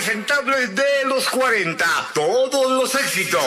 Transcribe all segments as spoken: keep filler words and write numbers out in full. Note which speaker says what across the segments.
Speaker 1: impresentables de los cuarenta. Todos los éxitos.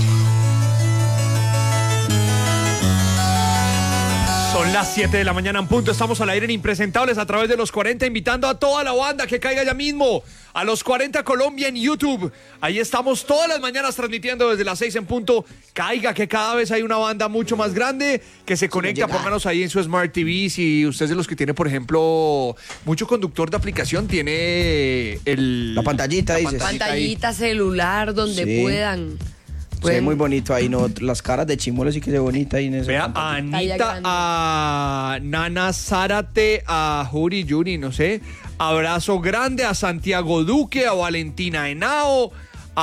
Speaker 2: Son las siete de la mañana en punto, estamos al aire en Impresentables a través de los cuarenta, invitando a toda la banda que caiga ya mismo a los cuarenta Colombia en YouTube. Ahí estamos todas las mañanas transmitiendo desde las seis en punto. Caiga, que cada vez hay una banda mucho más grande que se conecta, por lo menos ahí en su Smart T V. Si usted es de los que tiene, por ejemplo, mucho conductor de aplicación, tiene el...
Speaker 3: La pantallita,
Speaker 2: la
Speaker 3: dices.
Speaker 2: pantallita,
Speaker 4: Pantallita
Speaker 2: ahí.
Speaker 4: celular, donde
Speaker 3: Sí.
Speaker 4: puedan.
Speaker 3: Se ve muy bonito ahí, ¿no? Las caras de Chimuelo sí que se ve bonita ahí en esa
Speaker 2: Vea, a
Speaker 3: pantalla.
Speaker 2: Anita, a Nana Zárate, a Juri Yuri, no sé. Abrazo grande a Santiago Duque, a Valentina Henao,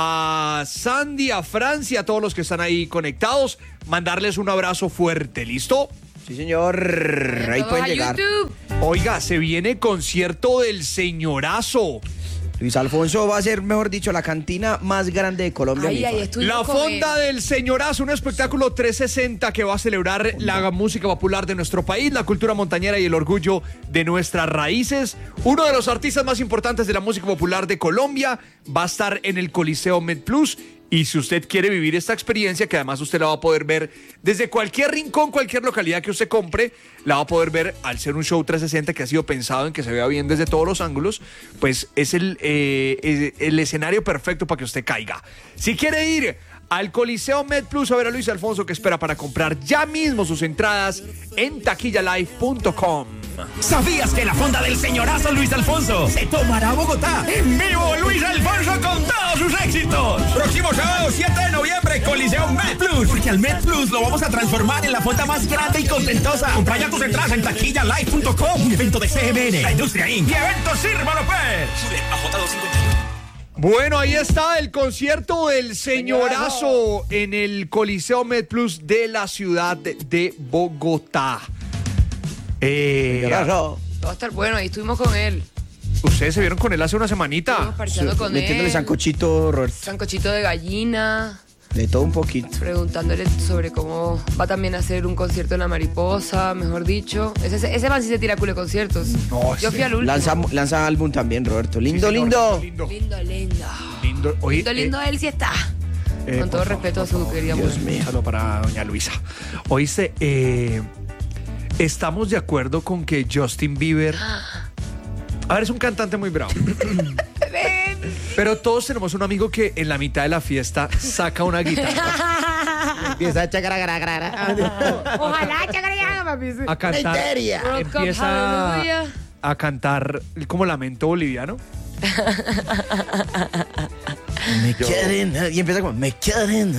Speaker 2: a Sandy, a Francia, a todos los que están ahí conectados. Mandarles un abrazo fuerte, ¿listo?
Speaker 3: Sí, señor. Ahí pueden
Speaker 4: a
Speaker 3: llegar.
Speaker 4: YouTube.
Speaker 2: Oiga, se viene concierto del señorazo.
Speaker 3: Luis Alfonso va a ser, mejor dicho, la cantina más grande de Colombia.
Speaker 4: Ay,
Speaker 3: mi
Speaker 4: ay,
Speaker 3: fa.
Speaker 4: estuvimos
Speaker 2: La
Speaker 4: con
Speaker 2: Fonda
Speaker 4: él.
Speaker 2: del Señorazo, un espectáculo trescientos sesenta que va a celebrar la música popular de nuestro país, la cultura montañera y el orgullo de nuestras raíces. Uno de los artistas más importantes de la música popular de Colombia va a estar en el Coliseo MedPlus. Y si usted quiere vivir esta experiencia, que además usted la va a poder ver desde cualquier rincón, cualquier localidad que usted compre, la va a poder ver al ser un show trescientos sesenta que ha sido pensado en que se vea bien desde todos los ángulos, pues es el, eh, el escenario perfecto para que usted caiga. Si quiere ir al Coliseo MedPlus a ver a Luis Alfonso, que espera para comprar ya mismo sus entradas en taquilla live punto com.
Speaker 5: ¿Sabías que la Fonda del Señorazo Luis Alfonso se tomará a Bogotá? ¡En vivo Luis Alfonso con todos sus éxitos! Próximo sábado siete de noviembre, Coliseo MedPlus. Porque al MedPlus lo vamos a transformar en la fonda más grande y contentosa. Compra ya tus entradas en taquilla live punto com. Un evento de C M N, la Industria incorporated. Y eventos Sírvalo pues. A J doscientos cincuenta y uno.
Speaker 2: Bueno, ahí está el concierto del Señorazo en el Coliseo MedPlus de la ciudad de Bogotá. Eh,
Speaker 3: Señorazo.
Speaker 4: Va a estar bueno, ahí estuvimos con él.
Speaker 2: Ustedes se vieron con él hace una semanita.
Speaker 4: Estuvimos parchando con
Speaker 3: Metiéndole
Speaker 4: él.
Speaker 3: sancochito, Robert.
Speaker 4: Sancochito de gallina.
Speaker 3: De todo un poquito.
Speaker 4: Preguntándole sobre cómo va también a hacer un concierto en La Mariposa, mejor dicho. Ese, ese man sí se tira culo de conciertos.
Speaker 2: No,
Speaker 4: Yo
Speaker 2: sí.
Speaker 4: fui al último.
Speaker 3: Lanza, lanza álbum también, Roberto. Lindo,
Speaker 2: Sí, señor,
Speaker 3: lindo.
Speaker 2: lindo.
Speaker 4: Lindo, lindo.
Speaker 2: Lindo, oye,
Speaker 4: Lindo, lindo, él sí está.
Speaker 2: eh,
Speaker 4: Con todo
Speaker 2: por favor,
Speaker 4: respeto a
Speaker 2: por
Speaker 4: su
Speaker 2: favor.
Speaker 4: querida
Speaker 2: Dios
Speaker 4: mujer.
Speaker 2: mío. Un saludo para doña Luisa. Oíste, eh, estamos de acuerdo con que Justin Bieber... A ver, es un cantante muy bravo. Pero todos tenemos un amigo que en la mitad de la fiesta saca una guitarra
Speaker 3: Empieza a chacar, gra, gra, gra.
Speaker 4: Ojalá, chacarilla, papi.
Speaker 2: a cantar.
Speaker 3: Histeria.
Speaker 4: World Cup,
Speaker 2: Empieza
Speaker 4: aleluya.
Speaker 2: a cantar como lamento boliviano.
Speaker 3: Me quieren. Y empieza como, me quieren.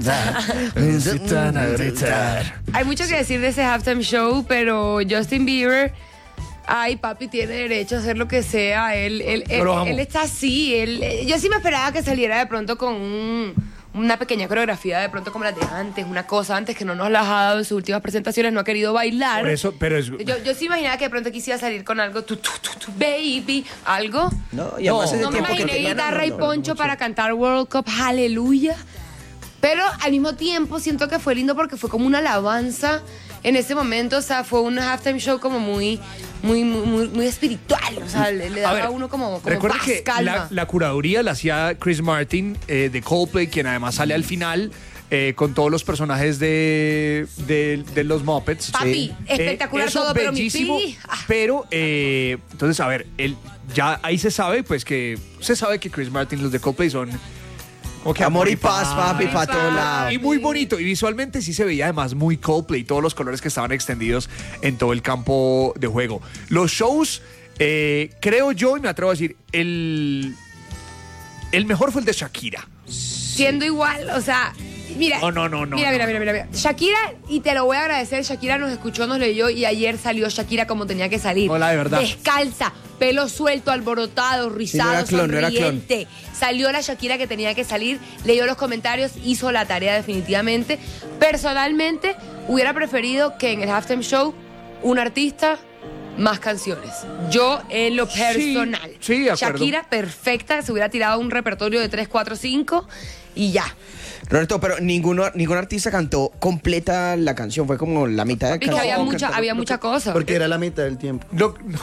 Speaker 4: Hay mucho que decir de ese halftime show, pero Justin Bieber, ay, papi, tiene derecho a hacer lo que sea. Él, él, él,
Speaker 2: Yo lo amo.
Speaker 4: él está así. Él, eh, yo sí me esperaba que saliera de pronto con un- una pequeña coreografía, de pronto como las de antes, una cosa antes que no nos las ha dado en sus últimas presentaciones, no ha querido bailar.
Speaker 2: Por eso, pero es...
Speaker 4: Yo, yo sí imaginaba que de pronto quisiera salir con algo, tu, tu, tu, tu, baby, algo.
Speaker 3: No, y además ese
Speaker 4: No me
Speaker 3: tiempo que
Speaker 4: imaginé
Speaker 3: tenía,
Speaker 4: guitarra
Speaker 3: no, no,
Speaker 4: y
Speaker 3: no,
Speaker 4: poncho
Speaker 3: mucho.
Speaker 4: para cantar World Cup, aleluya. Pero al mismo tiempo siento que fue lindo porque fue como una alabanza en ese momento. O sea, fue un halftime show como muy, muy, muy, muy, muy espiritual. O sea, le, le daba a, uno como, como
Speaker 2: recuerda
Speaker 4: paz,
Speaker 2: que
Speaker 4: calma.
Speaker 2: la, la curaduría la hacía Chris Martin eh, de Coldplay, quien además sale al final eh, con todos los personajes de, de, de los Muppets.
Speaker 4: Papi,
Speaker 2: Sí.
Speaker 4: espectacular
Speaker 2: Eh, eso
Speaker 4: todo, pero mi
Speaker 2: bellísimo,
Speaker 4: pili, ah.
Speaker 2: Pero, eh, entonces, a ver, él, ya ahí se sabe, pues que se sabe que Chris Martin, los de Coldplay son... como que
Speaker 3: Amor y paz, papi,
Speaker 4: Amor y
Speaker 3: para todos
Speaker 4: paz.
Speaker 3: lados.
Speaker 2: Y muy bonito, y visualmente sí se veía además muy Coldplay, todos los colores que estaban extendidos en todo el campo de juego. Los shows, eh, creo yo, y me atrevo a decir, el, el mejor fue el de Shakira.
Speaker 4: Siendo igual, o sea, mira.
Speaker 2: No, no, no, no,
Speaker 4: Mira,
Speaker 2: no.
Speaker 4: mira, mira, mira, mira. Shakira, y te lo voy a agradecer, Shakira nos escuchó, nos leyó y ayer salió Shakira como tenía que salir.
Speaker 2: Hola, de verdad.
Speaker 4: Descalza, pelo suelto, alborotado, rizado,
Speaker 3: era clon, no era clon.
Speaker 4: sonriente. Salió la Shakira que tenía que salir, leyó los comentarios, hizo la tarea definitivamente. Personalmente, hubiera preferido que en el halftime show un artista más canciones. Yo, en lo personal.
Speaker 2: sí, de acuerdo.
Speaker 4: Shakira, perfecta, se hubiera tirado un repertorio de tres, cuatro, cinco. y ya.
Speaker 3: Roberto, pero ninguno, ningún artista cantó completa la canción, fue como la mitad de
Speaker 4: Y que
Speaker 3: canción.
Speaker 4: había
Speaker 2: No,
Speaker 4: mucha,
Speaker 2: cantaba-
Speaker 4: había
Speaker 2: no,
Speaker 4: mucha cosa.
Speaker 6: Porque era la mitad del tiempo.
Speaker 2: No, no.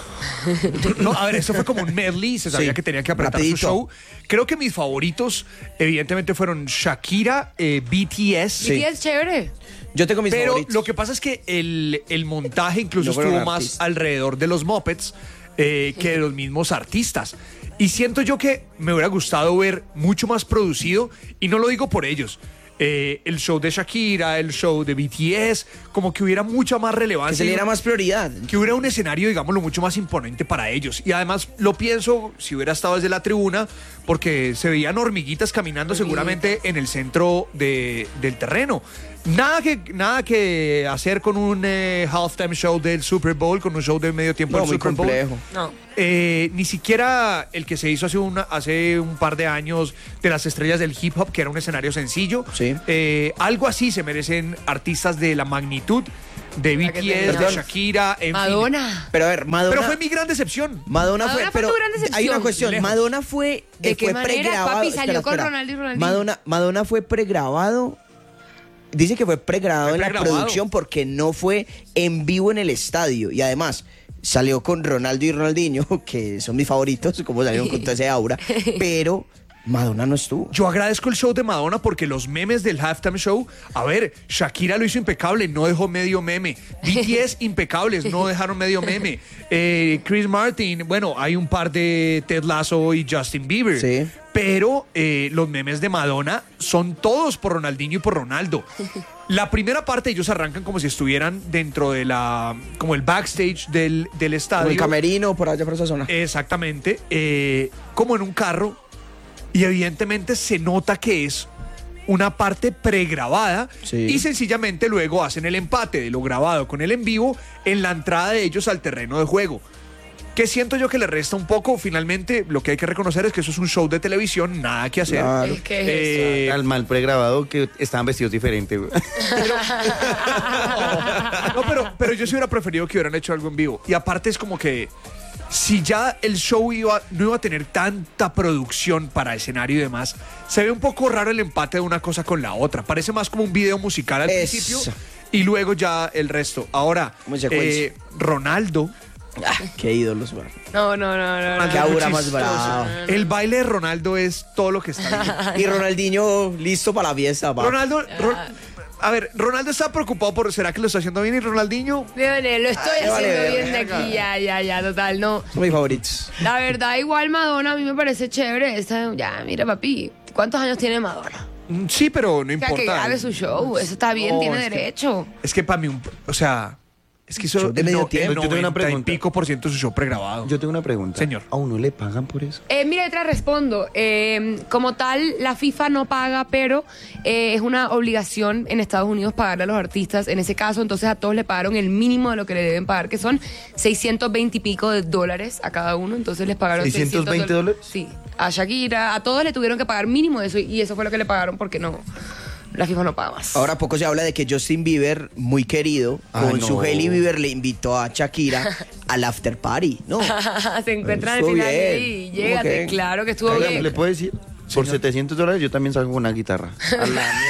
Speaker 2: No, a ver, eso fue como un medley, se sabía
Speaker 3: Sí,
Speaker 2: que tenía que apretar
Speaker 3: rapidito.
Speaker 2: su show. Creo que mis favoritos, evidentemente, fueron Shakira, eh, B T S.
Speaker 4: B T S es chévere.
Speaker 3: Yo tengo mis
Speaker 2: Pero
Speaker 3: favoritos.
Speaker 2: lo que pasa es que el, el montaje incluso
Speaker 3: No fueron
Speaker 2: estuvo más
Speaker 3: artistas.
Speaker 2: alrededor de los Muppets eh, que de los mismos artistas. Y siento yo que me hubiera gustado ver mucho más producido, y no lo digo por ellos. Eh, el show de Shakira, el show de B T S, como que hubiera mucha más
Speaker 3: Que
Speaker 2: relevancia.
Speaker 3: se le diera más prioridad.
Speaker 2: Que hubiera un escenario, digámoslo, mucho más imponente para ellos. Y además lo pienso si hubiera estado desde la tribuna, porque se veían hormiguitas caminando seguramente en el centro de- del terreno. Nada que, nada que hacer con un eh, halftime show del Super Bowl, con un show de medio tiempo
Speaker 3: No,
Speaker 2: del
Speaker 3: muy
Speaker 2: Super Bowl.
Speaker 3: complejo.
Speaker 4: No.
Speaker 2: Eh, ni siquiera el que se hizo hace, una, hace un par de años de las estrellas del hip hop, que era un escenario sencillo.
Speaker 3: Sí.
Speaker 2: Eh, algo así se merecen artistas de la magnitud de B
Speaker 4: La que
Speaker 2: T S, de
Speaker 3: tenía.
Speaker 2: Shakira, en fin.
Speaker 4: Madonna.
Speaker 3: Pero a ver, Madonna.
Speaker 2: Pero fue mi gran decepción.
Speaker 3: Madonna,
Speaker 4: Madonna
Speaker 3: fue,
Speaker 4: fue
Speaker 3: pero
Speaker 4: tu gran decepción.
Speaker 3: hay una cuestión,
Speaker 2: Lejos.
Speaker 3: Madonna fue
Speaker 4: ¿De
Speaker 3: eh,
Speaker 4: qué
Speaker 3: fue
Speaker 4: manera,
Speaker 3: pregrabado.
Speaker 4: papi? Salió con Ronaldo y Ronaldinho.
Speaker 3: Madonna, Madonna fue pregrabado. Dice que fue pregrabado
Speaker 2: Fue
Speaker 3: en la
Speaker 2: pregrabado.
Speaker 3: producción porque no fue en vivo en el estadio y además salió con Ronaldo y Ronaldinho, que son mis favoritos, como salieron con todo ese aura, pero Madonna no estuvo.
Speaker 2: Yo agradezco el show de Madonna porque los memes del halftime show, a ver, Shakira lo hizo impecable, no dejó medio meme. B T S impecables, no dejaron medio meme. Eh, Chris Martin, bueno, hay un par de Ted Lasso y Justin Bieber.
Speaker 3: Sí.
Speaker 2: Pero eh, los memes de Madonna son todos por Ronaldinho y por Ronaldo. La primera parte ellos arrancan como si estuvieran dentro de la, como el backstage del, del
Speaker 3: Como
Speaker 2: estadio.
Speaker 3: el camerino por allá por esa zona.
Speaker 2: Exactamente, eh, como en un carro, y evidentemente se nota que es una parte pregrabada,
Speaker 3: Sí.
Speaker 2: y sencillamente luego hacen el empate de lo grabado con el en vivo en la entrada de ellos al terreno de juego. Que siento yo que le resta un poco. Finalmente, lo que hay que reconocer es que eso es un show de televisión, nada que hacer.
Speaker 3: Claro.
Speaker 4: Es que es
Speaker 2: Eh,
Speaker 6: Al mal pregrabado que estaban vestidos diferentes, güey.
Speaker 2: No, pero, pero yo sí hubiera preferido que hubieran hecho algo en vivo. Y aparte es como que si ya el show iba, no iba a tener tanta producción para escenario y demás, se ve un poco raro el empate de una cosa con la otra. Parece más como un video musical al
Speaker 3: Eso.
Speaker 2: principio y luego ya el resto. Ahora,
Speaker 3: Como secuencia.
Speaker 2: eh, Ronaldo,
Speaker 3: Ah, qué ídolos, güey.
Speaker 4: No, no, no, no. no.
Speaker 3: Qué aura más
Speaker 2: chistoso.
Speaker 3: bravo.
Speaker 2: El baile de Ronaldo es todo lo que está bien.
Speaker 3: Y Ronaldinho listo para la fiesta, va.
Speaker 2: Ronaldo, Ro- a ver, Ronaldo está preocupado por ¿será que lo está haciendo bien? Y Ronaldinho,
Speaker 4: Leonel, lo estoy
Speaker 3: Ay, vale,
Speaker 4: haciendo bien de
Speaker 3: verga.
Speaker 4: aquí, ya, ya, ya, total, no.
Speaker 3: Son mis favoritos.
Speaker 4: La verdad, igual Madonna a mí me parece chévere. Esa- ya, mira, papi, ¿cuántos años tiene Madonna?
Speaker 2: mm, sí, pero no
Speaker 4: O sea, que
Speaker 2: importa.
Speaker 4: grabe su show, eso está bien,
Speaker 2: No,
Speaker 4: tiene
Speaker 2: es que-
Speaker 4: derecho.
Speaker 2: Es que para mí, un- o sea, es que eso
Speaker 3: Show de medio
Speaker 2: no,
Speaker 3: tiempo.
Speaker 2: el
Speaker 6: Yo tengo una
Speaker 2: noventa y
Speaker 6: pregunta.
Speaker 2: pico por ciento de su show pregrabado.
Speaker 6: Yo tengo una pregunta.
Speaker 2: Señor.
Speaker 6: ¿A uno le pagan por eso?
Speaker 4: Eh, mira, te respondo. Eh, como tal, la FIFA no paga, pero eh, es una obligación en Estados Unidos pagarle a los artistas. En ese caso, entonces a todos le pagaron el mínimo de lo que le deben pagar, que son seiscientos veinte y pico de dólares a cada uno. Entonces les pagaron
Speaker 6: ¿seiscientos veinte dólares?
Speaker 4: Sí. A Shakira, a todos le tuvieron que pagar mínimo de eso y eso fue lo que le pagaron porque no, la FIFA no paga más.
Speaker 3: Ahora poco se habla de que Justin Bieber, muy querido,
Speaker 6: Ay,
Speaker 3: con
Speaker 6: no.
Speaker 3: su Hailey Bieber le invitó a Shakira al after party, ¿no?
Speaker 4: Se encuentran al
Speaker 3: Estuvo
Speaker 4: final
Speaker 3: bien.
Speaker 4: y
Speaker 3: ¿Cómo
Speaker 4: llégate,
Speaker 3: que?
Speaker 4: claro que estuvo
Speaker 6: Oiga,
Speaker 4: bien.
Speaker 6: ¿le puedo decir? Por setecientos dólares yo también salgo con una guitarra. A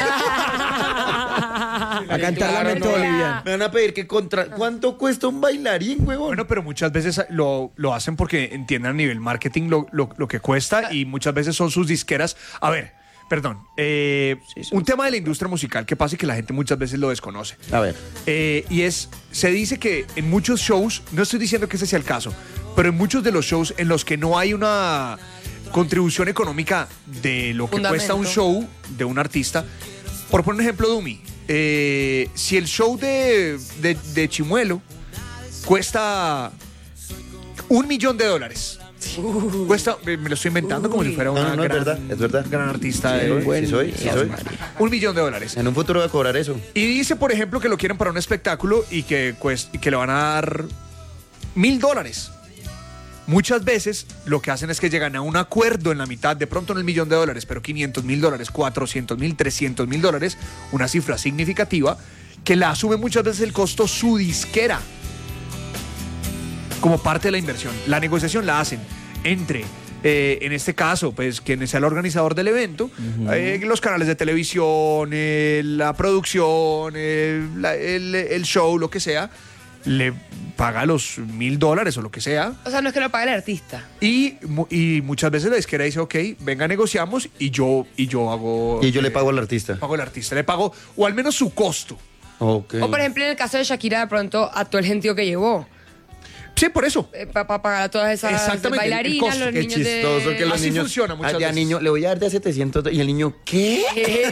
Speaker 6: la
Speaker 3: A cantar
Speaker 4: Claro,
Speaker 3: Lamento
Speaker 4: no.
Speaker 3: Boliviano.
Speaker 6: Me van a pedir que contra... ¿Cuánto cuesta un bailarín, huevón?
Speaker 2: Bueno, pero muchas veces lo, lo hacen porque entienden a nivel marketing lo, lo- lo que cuesta y muchas veces son sus disqueras. A ver, perdón. eh,
Speaker 3: Sí, sí.
Speaker 2: Un tema de la industria musical que pasa y que la gente muchas veces lo desconoce.
Speaker 6: A ver.
Speaker 2: Eh, y es, se dice que en muchos shows, no estoy diciendo que ese sea el caso, pero en muchos de los shows en los que no hay una contribución económica de lo que
Speaker 4: Fundamento.
Speaker 2: cuesta un show de un artista, por poner un ejemplo, Dumi, eh, si el show de, de, de Chimuelo cuesta un millón de dólares, cuesta, me me lo estoy inventando como si fuera
Speaker 6: No,
Speaker 2: una
Speaker 6: no, no, es
Speaker 2: gran,
Speaker 6: verdad, es verdad.
Speaker 2: gran artista,
Speaker 6: Sí,
Speaker 2: de-
Speaker 6: sí soy, sí soy.
Speaker 2: un millón de dólares.
Speaker 6: En un futuro voy a cobrar eso.
Speaker 2: Y dice, por ejemplo, que lo quieren para un espectáculo y que, cuest- y que le van a dar mil dólares. Muchas veces lo que hacen es que llegan a un acuerdo en la mitad, de pronto no el millón de dólares, pero quinientos mil dólares, cuatrocientos mil, trescientos mil dólares, una cifra significativa, que la asume muchas veces el costo su disquera como parte de la inversión. La negociación la hacen entre eh, en este caso, pues quien sea el organizador del evento, uh-huh. eh, los canales de televisión, eh, la producción, eh, la, el, el show, lo que sea, le paga los mil dólares o lo que sea.
Speaker 4: O sea, no es que lo pague el artista.
Speaker 2: Y, y muchas veces la disquera dice, ok, venga, negociamos y yo, y yo hago...
Speaker 6: Y yo
Speaker 2: eh,
Speaker 6: le pago al artista.
Speaker 2: Pago al artista, le pago, o al menos su costo.
Speaker 6: Okay.
Speaker 4: O por ejemplo, en el caso de Shakira, de pronto, a todo el gentío que llevó.
Speaker 2: Sí, por eso.
Speaker 4: Eh, Para pa pagar a todas esas
Speaker 2: Exactamente,
Speaker 4: bailarinas,
Speaker 2: el
Speaker 4: los
Speaker 6: Qué
Speaker 4: niños
Speaker 6: chistoso
Speaker 4: de...
Speaker 6: que los
Speaker 2: Así
Speaker 6: niños...
Speaker 2: funciona muchas
Speaker 6: Allá,
Speaker 2: veces.
Speaker 6: niño, le voy a dar de a setecientos y el niño, ¿qué?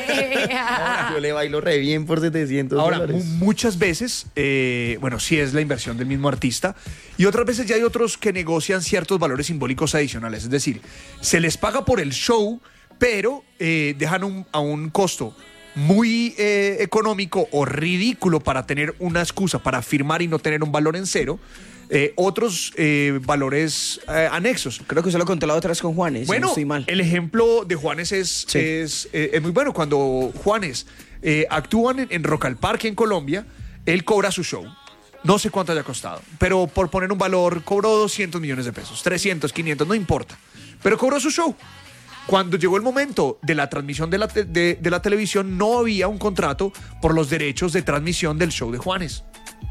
Speaker 6: Ahora yo le bailo re bien por setecientos
Speaker 2: Ahora,
Speaker 6: dólares.
Speaker 2: mu- muchas veces, eh, bueno, sí es la inversión del mismo artista, y otras veces ya hay otros que negocian ciertos valores simbólicos adicionales. Es decir, se les paga por el show, pero eh, dejan un, a un costo muy eh, económico o ridículo para tener una excusa para firmar y no tener un valor en cero. Eh, otros eh, valores eh, anexos.
Speaker 3: Creo que usted lo contó la otra vez con Juanes.
Speaker 2: Bueno,
Speaker 3: no estoy mal.
Speaker 2: el ejemplo de Juanes es,
Speaker 3: Sí.
Speaker 2: es, eh, es muy bueno. Cuando Juanes eh, actúan en, en Rock al Parque en Colombia, él cobra su show. No sé cuánto haya costado, pero por poner un valor, cobró doscientos millones de pesos, trescientos, quinientos, no importa. Pero cobró su show. Cuando llegó el momento de la transmisión de la, te- de, de la televisión, no había un contrato por los derechos de transmisión del show de Juanes.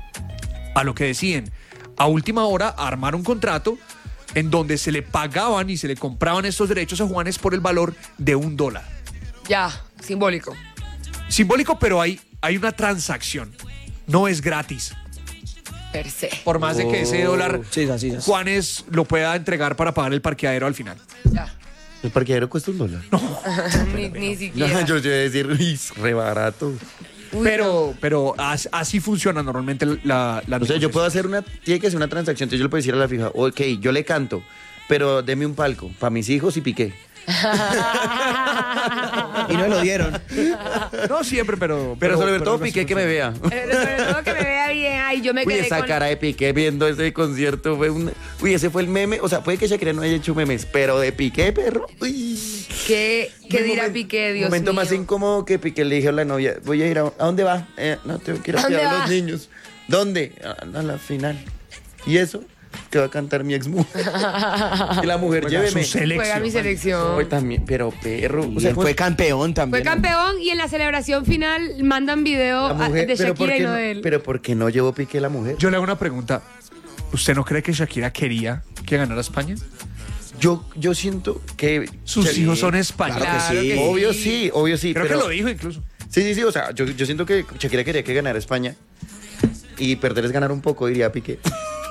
Speaker 2: A lo que deciden, a última hora, armar un contrato en donde se le pagaban y se le compraban estos derechos a Juanes por el valor de un dólar.
Speaker 4: Ya, simbólico.
Speaker 2: Simbólico, pero hay, hay una transacción. No es gratis.
Speaker 4: Per se.
Speaker 2: Por más de que ese dólar
Speaker 3: Sí, es así, es así.
Speaker 2: Juanes lo pueda entregar para pagar el parqueadero al final.
Speaker 4: Ya.
Speaker 6: ¿El parqueadero cuesta un dólar?
Speaker 4: ni, ni
Speaker 6: No,
Speaker 4: siquiera.
Speaker 6: yo te iba a decir, uy, es re barato.
Speaker 4: Uy,
Speaker 2: Pero, pero as- así funciona normalmente la, la
Speaker 6: O sea, yo puedo hacer una, tiene que ser una transacción, entonces yo le puedo decir a la fija, ok, yo le canto, pero deme un palco para mis hijos y Piqué.
Speaker 3: Y no me lo dieron.
Speaker 2: No siempre, pero...
Speaker 6: Pero, sobre
Speaker 2: pero
Speaker 6: todo
Speaker 2: algo así
Speaker 6: Piqué que me
Speaker 2: funciona.
Speaker 6: vea.
Speaker 4: Pero sobre todo que me vea bien. Ay, yo me
Speaker 6: Uy,
Speaker 4: quedé
Speaker 6: esa
Speaker 4: con...
Speaker 6: cara de Piqué viendo ese concierto fue un... Uy, ese fue el meme. O sea, puede que Shakira no haya hecho memes, pero de Piqué, perro. Uy.
Speaker 4: ¿Qué, qué
Speaker 6: Un
Speaker 4: dirá
Speaker 6: momen-
Speaker 4: Piqué, Dios
Speaker 6: momento
Speaker 4: mío?
Speaker 6: más incómodo que Piqué le dijo a la novia, voy a ir a... ¿A dónde va? Eh, no, tengo que ir a
Speaker 4: ¿A dónde
Speaker 6: cuidar a
Speaker 4: va?
Speaker 6: los niños. ¿Dónde? A, a la final. ¿Y eso? Que va a cantar mi ex mujer. Y la mujer,
Speaker 2: Juega
Speaker 6: lléveme.
Speaker 2: su selección.
Speaker 4: Juega mi selección.
Speaker 6: Hoy también, pero perro.
Speaker 3: Y
Speaker 6: O sea,
Speaker 3: él fue campeón también.
Speaker 4: Fue campeón y en la celebración final mandan video
Speaker 6: la
Speaker 4: a-
Speaker 6: mujer,
Speaker 4: de
Speaker 6: pero ¿por
Speaker 4: Shakira y
Speaker 6: qué
Speaker 4: no
Speaker 6: no-
Speaker 4: de él.
Speaker 6: Pero ¿por qué no llevó Piqué la mujer?
Speaker 2: Yo le hago una pregunta. ¿Usted no cree que Shakira quería que ganara España?
Speaker 6: Yo, yo siento que...
Speaker 2: Sus
Speaker 6: Sí,
Speaker 2: hijos son españoles.
Speaker 3: Claro que sí.
Speaker 6: Obvio sí, obvio sí.
Speaker 2: Creo
Speaker 6: pero-
Speaker 2: que lo dijo incluso.
Speaker 6: Sí, sí, sí, o sea, yo, yo siento que Shakira quería que ganara España y perder es ganar un poco, diría Piqué.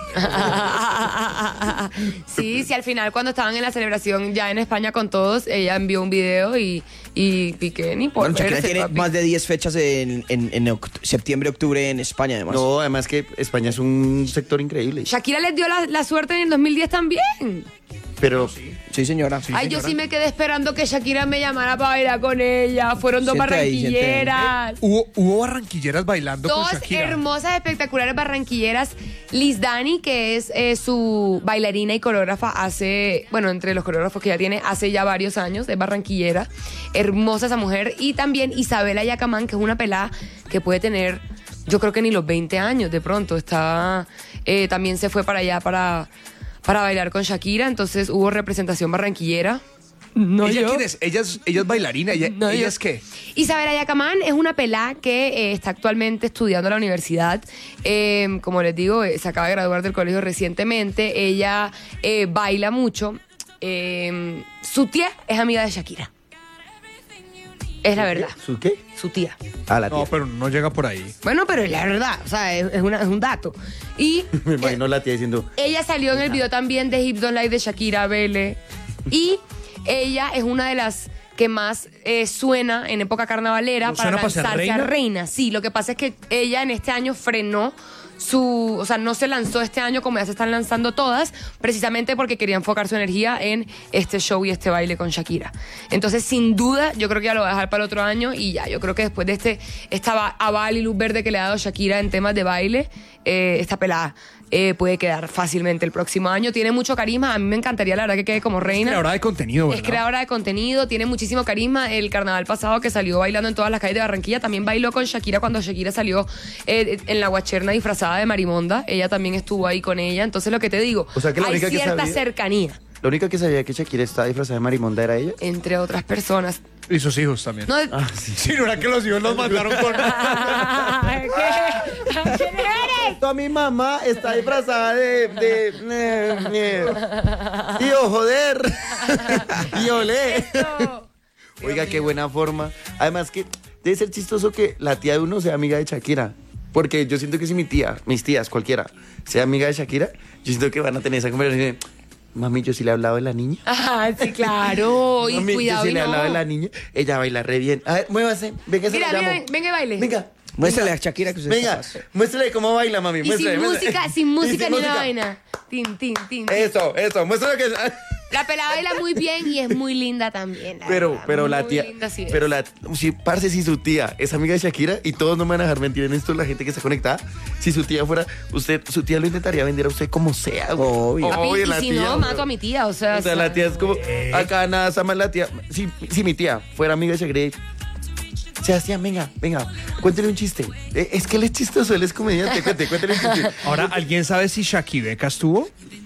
Speaker 4: Sí, sí, al final cuando estaban en la celebración ya en España con todos, ella envió un video y, y Piqué ni por
Speaker 3: Bueno, Shakira
Speaker 4: verse,
Speaker 3: tiene
Speaker 4: papi.
Speaker 3: más de diez fechas en, en, en oct- septiembre, octubre en España, además.
Speaker 6: No, además que España es un sector increíble.
Speaker 4: Shakira les dio la, la suerte en el dos mil diez también.
Speaker 6: Pero
Speaker 3: Sí, señora.
Speaker 4: Ay, yo sí me quedé esperando que Shakira me llamara para bailar con ella. Fueron dos
Speaker 3: Siente ahí, siente ahí.
Speaker 4: barranquilleras.
Speaker 2: Hubo, hubo barranquilleras bailando
Speaker 4: Dos
Speaker 2: con Shakira.
Speaker 4: hermosas, espectaculares barranquilleras. Liz Dani, que es eh, su bailarina y coreógrafa, hace, bueno, entre los coreógrafos que ella tiene, hace ya varios años, es barranquillera. Hermosa esa mujer. Y también Isabela Yacamán, que es una pelada que puede tener, yo creo que ni los veinte años de pronto. Está, eh, también se fue para allá para, para bailar con Shakira. Entonces hubo representación barranquillera. No,
Speaker 2: ¿Ella
Speaker 4: yo.
Speaker 2: quién es? Ella es, ella es bailarina. ¿Ella,
Speaker 4: No,
Speaker 2: ella
Speaker 4: yo.
Speaker 2: es qué?
Speaker 4: Isabela Yacamán es una pelá que eh, está actualmente estudiando en la universidad. Eh, como les digo, eh, se acaba de graduar del colegio recientemente. Ella eh, baila mucho. Eh, su tía es amiga de Shakira. Es la verdad.
Speaker 6: ¿Su qué?
Speaker 4: Su tía.
Speaker 6: Ah, la tía.
Speaker 2: No, pero no llega por ahí.
Speaker 4: Bueno, pero es la verdad. O sea, es, es una- es un dato. Y
Speaker 6: Me imagino la tía diciendo,
Speaker 4: ella salió en el video también de Hip Don't Lie de Shakira Vele. Y ella es una de las que más eh, suena en época carnavalera
Speaker 2: ¿No
Speaker 4: para
Speaker 2: suena para ser
Speaker 4: lanzarse a
Speaker 2: reina?
Speaker 4: reina. Sí, lo que pasa es que ella en este año frenó su... O sea, no se lanzó este año como ya se están lanzando todas, precisamente porque quería enfocar su energía en este show y este baile con Shakira. Entonces, sin duda, yo creo que ya lo va a dejar para el otro año y ya, yo creo que después de este esta va- aval y luz verde que le ha dado Shakira en temas de baile, eh, esta pelada eh, puede quedar fácilmente el próximo año. Tiene mucho carisma, a mí me encantaría la verdad que quede como reina.
Speaker 2: Creadora de contenido,
Speaker 4: Es
Speaker 2: ¿verdad?
Speaker 4: creadora de contenido, tiene muchísimo carisma. El carnaval pasado que salió bailando en todas las calles de Barranquilla, también bailó con Shakira cuando Shakira salió eh, en la guacherna disfrazada de Marimonda. Ella también estuvo ahí con ella. Entonces lo que te digo,
Speaker 6: O sea, que la
Speaker 4: hay
Speaker 6: única que
Speaker 4: cierta
Speaker 6: sabía-
Speaker 4: cercanía.
Speaker 6: La única que sabía que Shakira estaba disfrazada de Marimonda era ella.
Speaker 4: Entre otras personas.
Speaker 2: Y sus hijos también.
Speaker 4: No,
Speaker 2: Sí, no era que los hijos los mandaron con...
Speaker 4: ¿Qué? ¿Quién eres?
Speaker 6: Toda mi mamá está disfrazada de... de, de, de tío, joder. Y olé. Oiga, qué buena forma. Además que debe ser chistoso que la tía de uno sea amiga de Shakira. Porque yo siento que si mi tía, mis tías, cualquiera, sea amiga de Shakira, yo siento que van a tener esa conversación de, mami, yo sí le he hablado de la niña.
Speaker 4: Ah, sí, claro. Y
Speaker 6: Mami,
Speaker 4: cuidado,
Speaker 6: yo sí
Speaker 4: y
Speaker 6: le he
Speaker 4: no.
Speaker 6: hablado de la niña. Ella baila re bien. A ver, muévase. Venga, se
Speaker 4: Mira,
Speaker 6: la
Speaker 4: mira,
Speaker 6: llamo.
Speaker 4: venga y baile.
Speaker 6: Venga.
Speaker 3: Muéstrale a Shakira que usted
Speaker 6: Venga,
Speaker 3: es capaz.
Speaker 6: muéstrale cómo baila, mami.
Speaker 4: Y
Speaker 6: Muéstrale,
Speaker 4: sin
Speaker 6: muéstrale.
Speaker 4: música, sin
Speaker 6: Y
Speaker 4: música ni una
Speaker 6: música.
Speaker 4: vaina. Tin, tin, tin. tin.
Speaker 6: Eso, eso. Muéstrale que...
Speaker 4: La pelada baila muy bien y es muy linda también. la
Speaker 6: Pero,
Speaker 4: verdad,
Speaker 6: pero
Speaker 4: muy
Speaker 6: la tía,
Speaker 4: linda sí es.
Speaker 6: pero la, si, parce, si su tía es amiga de Shakira y todos no me van a dejar mentir en esto, la gente que está conectada, si su tía fuera, usted, su tía lo intentaría vender a usted como sea. güey.
Speaker 3: Obvio.
Speaker 4: Papi,
Speaker 6: Obvio,
Speaker 4: y
Speaker 6: la
Speaker 4: si
Speaker 6: tía,
Speaker 4: no,
Speaker 6: güey.
Speaker 4: mato a mi tía, o sea.
Speaker 6: O sea, la tía es como, acá nada, está mal la tía. Si, si mi tía fuera amiga de Shakira, Sebastián, venga, venga, cuéntele un chiste. Eh, Es que él es chistoso, él es comediante, cuéntele, cuéntele un chiste.
Speaker 2: Ahora, ¿alguien sabe si Shaki Beca estuvo?